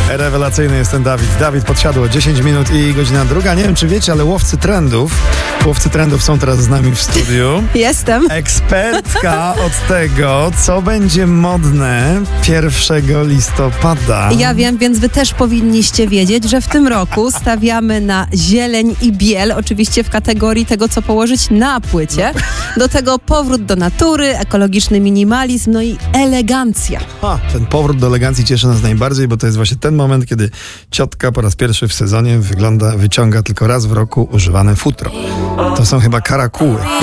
Rewelacyjny jest ten Dawid. Dawid Podsiadło, 10 minut i godzina 2. Nie wiem, czy wiecie, ale łowcy trendów są teraz z nami w studiu. Jestem. Ekspertka od tego, co będzie modne 1 listopada. Ja wiem, więc wy też powinniście wiedzieć, że w tym roku stawiamy na zieleń i biel, oczywiście w kategorii tego, co położyć na płycie. Do tego powrót do natury, ekologiczny minimalizm, no i elegancja. Ten powrót do elegancji cieszy nas najbardziej, bo to jest właśnie ten moment, kiedy ciotka po raz pierwszy w sezonie wyciąga tylko raz w roku używane futro. To są chyba karakuły.